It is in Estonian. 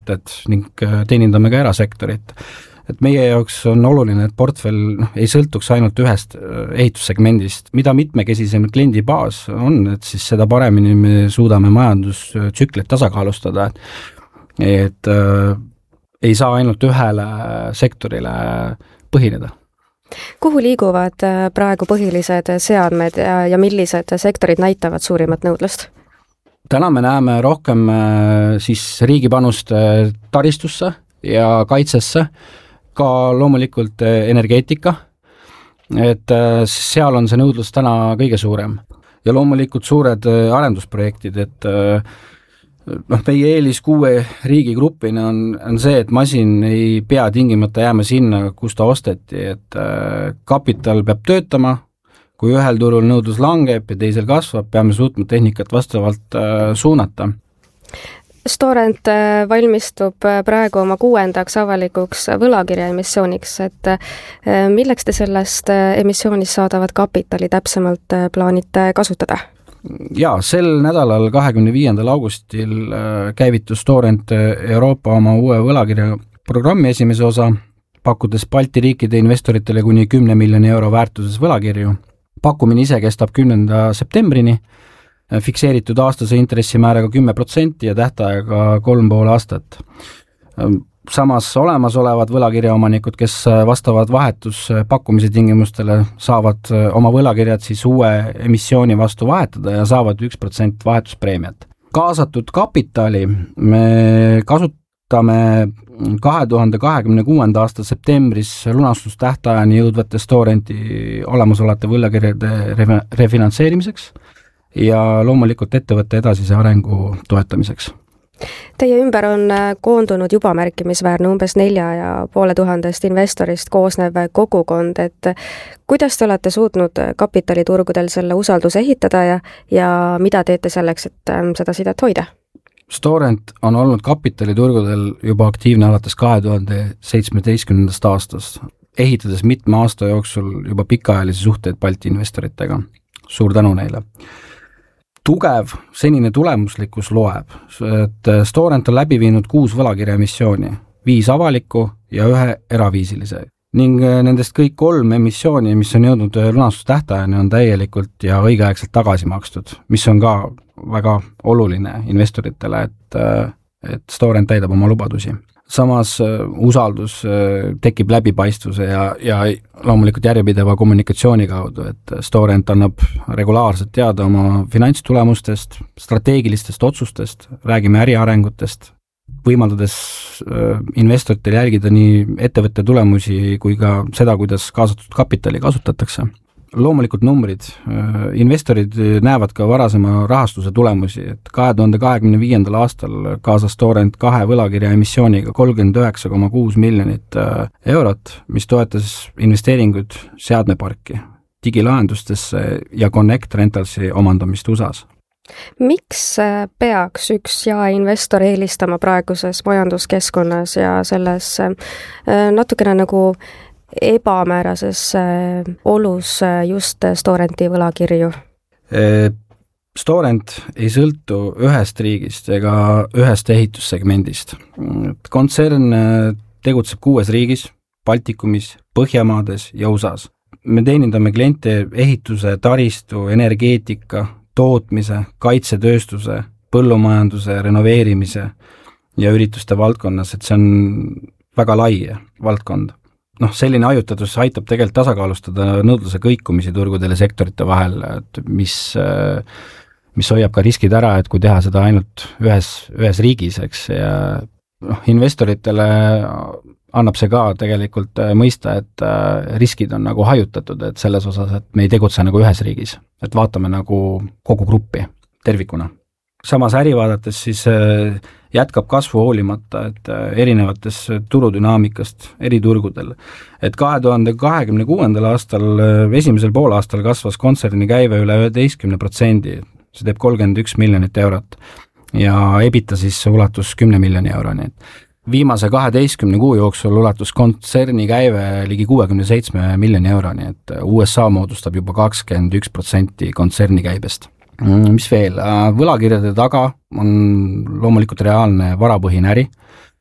ettevõtted ning teenindame ka erasektorit. Et meie jaoks on oluline, et portfell ei sõltuks ainult ühest ehitussegmendist. Mida mitmekesisem kliendibaas on, et siis seda paremini me suudame majandustsüklit tasakaalustada, et ei saa ainult ühele sektorile põhineda. Kuhu liiguvad praegu põhilised seadmed ja millised sektorid näitavad suurimat nõudlust? Täna me näeme rohkem siis riigi panust taristusse ja kaitsesse, ka loomulikult energeetika, et seal on see nõudlus täna kõige suurem. Ja loomulikult suured arendusprojektid, et meie eelis 6 riigigrupina on see, et masin ei pea tingimata jääma sinna, kus ta osteti, et kapital peab töötama, kui ühel turul nõudlus langeb ja teisel kasvab, peame suutma tehnikat vastavalt suunata. Storent valmistub praegu oma 6. avalikuks võlakirja emissiooniks, et milleks te sellest emissioonist saadavat kapitali täpsemalt plaanite kasutada? Jaa, sel nädalal 25. augustil käivitus Storent Euroopa oma uue võlakirja programmi esimese osa, pakkudes Balti riikide investoritele kuni 10 miljoni euro väärtuses võlakirju. Pakkumine ise kestab 10. septembrini, fikseeritud aastase intressimääraga 10% ja tähtaega 3,5 aastat. Samas olemasolevad võlakirjaomanikud, kes vastavad vahetuspakkumise tingimustele, saavad oma võlakirjad siis uue emissiooni vastu vahetada ja saavad 1% vahetuspreemiat. Kaasatud kapitali me kasutame 2026. aasta septembris lunastustähtajani jõudvate Storenti olemasolevate võlakirjade refinantseerimiseks ja loomulikult ettevõtte edasise arengu toetamiseks. Teie ümber on koondunud juba märkimisväärne umbes 4500 investorist koosnev kogukond, et kuidas te olete suutnud kapitaliturgudel selle usalduse ehitada ja mida teete selleks, et seda sidet hoida? Storent on olnud kapitaliturgudel juba aktiivne alates 2017. aastast, ehitades mitme aasta jooksul juba pikaajalisi suhteid Balti investoritega. Suur tänu neile! Tugev senine tulemuslikkus loeb, et Storent on läbi viinud 6 võlakirja emissiooni, 5 avaliku ja 1 eraviisilise. Ning nendest kõik 3 emissiooni, mis on jõudnud lunastustähtajani, on täielikult ja õigeaegselt tagasi makstud, mis on ka väga oluline investoritele, et Storent täidab oma lubadusi. Samas usaldus tekib läbipaistvuse ja loomulikult järjepideva kommunikatsiooni kaudu, et Storent annab regulaarselt teada oma finantstulemustest, strateegilistest otsustest, räägime äriarengutest, võimaldades investoritel jälgida nii ettevõtte tulemusi kui ka seda, kuidas kaasatud kapitali kasutatakse. Loomulikult numbrid. Investorid näevad ka varasema rahastuse tulemusi, et 2025. aastal kaasas Storent 2 võlakirja emissiooniga 39,6 miljonit eurot, mis toetas investeeringuid seadmeparki, digilahendustesse ja Connect Rentalsi omandamist USAs. Miks peaks üks jaeinvestor eelistama praeguses majanduskeskkonnas ja selles natukene nagu ebamäärases olus just Storenti võlakirju? Storent ei sõltu ühest riigist ega ühest ehitussegmendist. Kontsern tegutseb 6 riigis, Baltikumis, Põhjamaades ja USAs. Me teenindame kliente ehituse, taristu, energeetika, tootmise, kaitsetööstuse, põllumajanduse, renoveerimise ja ürituste valdkonnas, et see on väga lai valdkond. Selline ajutatus aitab tegelikult tasakaalustada nõudluse kõikumisi turgudele sektorite vahel, et mis hoiab ka riskid ära, et kui teha seda ainult ühes riigis, eks, ja investoritele annab see ka tegelikult mõista, et riskid on nagu hajutatud, et selles osas, et me ei tegutse nagu ühes riigis, et vaatame nagu kogu gruppi tervikuna. Samas äri vaadates siis jätkab kasvu hoolimata, et erinevates turudünaamikast eri turgudel. Et 2026. aastal, esimesel poolaastal kasvas kontserni käive üle 11%, see teeb 31 miljonit eurot ja EBITDA siis ulatus 10 miljoni euroni. Viimase 12 kuu jooksul ulatus kontserni käive ligi 67 miljoni euroni, et USA moodustab juba 21% kontserni käibest. Mis veel? Võlakirjade taga on loomulikult reaalne varapõhine äri,